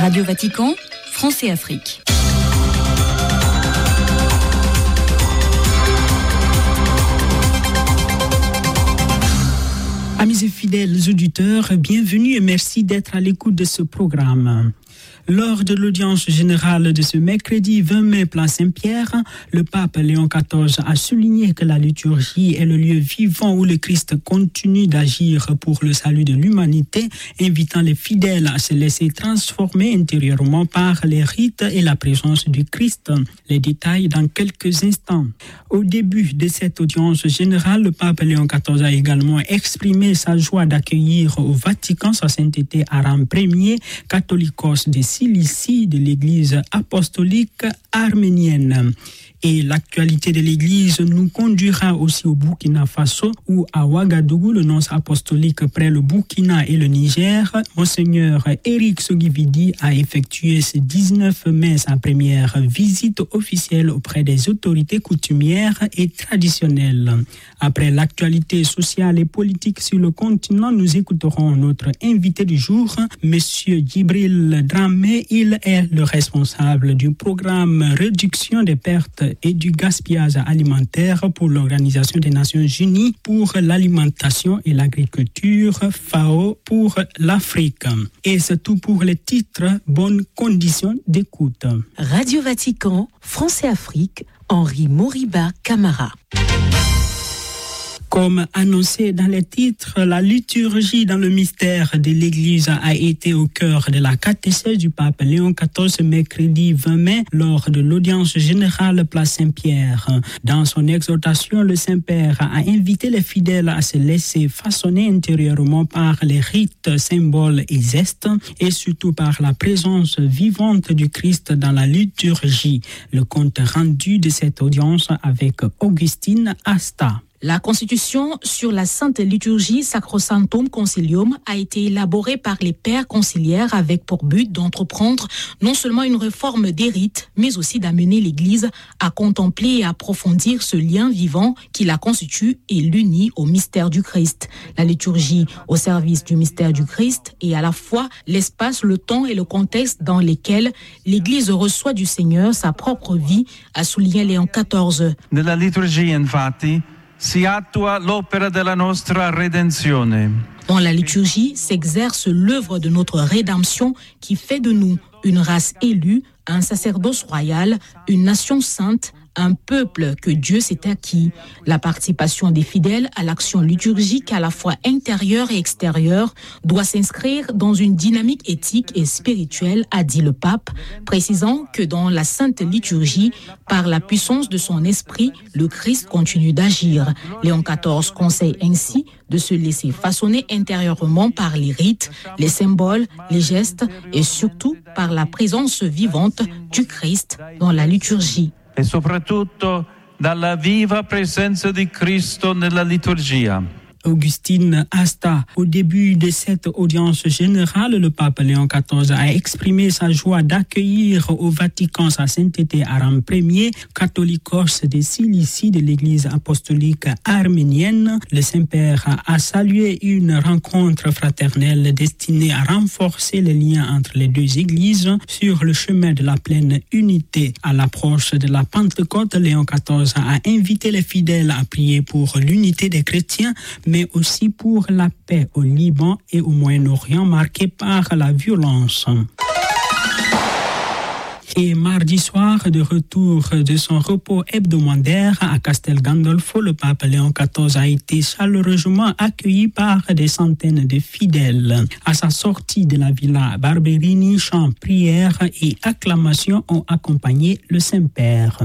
Radio Vatican, France et Afrique. Amis et fidèles auditeurs, bienvenue et merci d'être à l'écoute de ce programme. Lors de l'audience générale de ce mercredi 20 mai, place Saint-Pierre, le pape Léon XIV a souligné que la liturgie est le lieu vivant où le Christ continue d'agir pour le salut de l'humanité, invitant les fidèles à se laisser transformer intérieurement par les rites et la présence du Christ. Les détails dans quelques instants. Au début de cette audience générale, le pape Léon XIV a également exprimé sa joie d'accueillir au Vatican sa sainteté Aram Ier, catholicos de Cilicie de l'Église apostolique arménienne. Et l'actualité de l'Église nous conduira aussi au Burkina Faso, où à Ouagadougou, le nonce apostolique près le Burkina et le Niger, Monseigneur Eric Sogividi a effectué ce 19 mai sa première visite officielle auprès des autorités coutumières et traditionnelles. Après l'actualité sociale et politique sur le continent, nous écouterons notre invité du jour, Monsieur Djibril Dramé. Il est le responsable du programme Réduction des pertes et du gaspillage alimentaire pour l'Organisation des Nations Unies pour l'alimentation et l'agriculture, FAO pour l'Afrique. Et c'est tout pour les titres. Bonnes conditions d'écoute. Radio Vatican, France et Afrique, Henri Moriba Camara. Comme annoncé dans les titres, la liturgie dans le mystère de l'Église a été au cœur de la catéchèse du pape Léon XIV mercredi 20 mai lors de l'audience générale place Saint-Pierre. Dans son exhortation, le Saint-Père a invité les fidèles à se laisser façonner intérieurement par les rites, symboles et gestes et surtout par la présence vivante du Christ dans la liturgie. Le compte rendu de cette audience avec Augustine Asta. La Constitution sur la Sainte Liturgie Sacrosanctum Concilium a été élaborée par les pères conciliaires avec pour but d'entreprendre non seulement une réforme des rites, mais aussi d'amener l'Église à contempler et approfondir ce lien vivant qui la constitue et l'unit au mystère du Christ. La liturgie au service du mystère du Christ est à la fois l'espace, le temps et le contexte dans lesquels l'Église reçoit du Seigneur sa propre vie, a souligné Léon XIV. Nella liturgia, infatti, si attua l'opera della nostra redenzione. Dans la liturgie s'exerce l'œuvre de notre rédemption qui fait de nous une race élue, un sacerdoce royal, une nation sainte, un peuple que Dieu s'est acquis. La participation des fidèles à l'action liturgique à la fois intérieure et extérieure doit s'inscrire dans une dynamique éthique et spirituelle, a dit le pape, précisant que dans la sainte liturgie, par la puissance de son esprit, le Christ continue d'agir. Léon XIV conseille ainsi de se laisser façonner intérieurement par les rites, les symboles, les gestes et surtout par la présence vivante du Christ dans la liturgie. E soprattutto dalla viva presenza di Cristo nella liturgia. Augustine Asta. Au début de cette audience générale, le pape Léon XIV a exprimé sa joie d'accueillir au Vatican sa sainteté Aram Ier, catholicos de Cilicie de l'Église apostolique arménienne. Le Saint-Père a salué une rencontre fraternelle destinée à renforcer les liens entre les deux églises sur le chemin de la pleine unité. À l'approche de la Pentecôte, Léon XIV a invité les fidèles à prier pour l'unité des chrétiens, mais aussi pour la paix au Liban et au Moyen-Orient marqué par la violence. Et mardi soir, de retour de son repos hebdomadaire à Castel Gandolfo, le pape Léon XIV a été chaleureusement accueilli par des centaines de fidèles. À sa sortie de la Villa Barberini, chants, prières et acclamations ont accompagné le Saint-Père.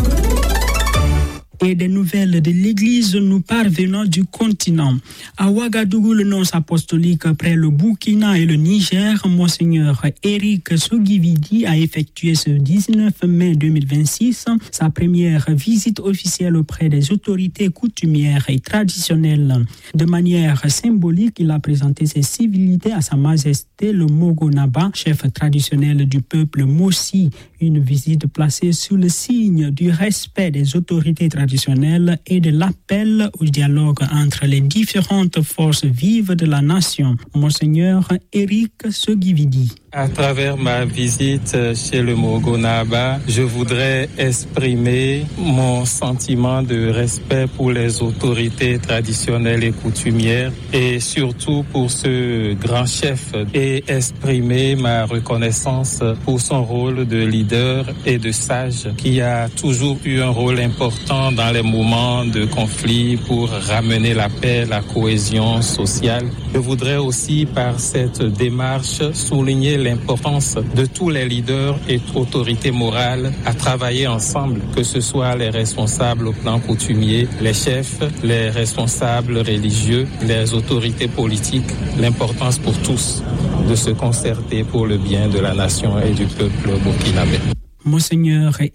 Et des nouvelles de l'Église nous parvenant du continent. À Ouagadougou, le nonce apostolique près le Burkina et le Niger, Monseigneur Eric Sogividi a effectué ce 19 mai 2026 sa première visite officielle auprès des autorités coutumières et traditionnelles. De manière symbolique, il a présenté ses civilités à Sa Majesté le Mogonaba, chef traditionnel du peuple Mossi, une visite placée sous le signe du respect des autorités traditionnelles traditionnelle et de l'appel au dialogue entre les différentes forces vives de la nation. Monseigneur Éric Seguividi. À travers ma visite chez le Mogonaba, je voudrais exprimer mon sentiment de respect pour les autorités traditionnelles et coutumières et surtout pour ce grand chef et exprimer ma reconnaissance pour son rôle de leader et de sage qui a toujours eu un rôle important dans les moments de conflit pour ramener la paix, la cohésion sociale. Je voudrais aussi par cette démarche souligner l'importance de tous les leaders et autorités morales à travailler ensemble, que ce soit les responsables au plan coutumier, les chefs, les responsables religieux, les autorités politiques, l'importance pour tous de se concerter pour le bien de la nation et du peuple burkinabé. Monseigneur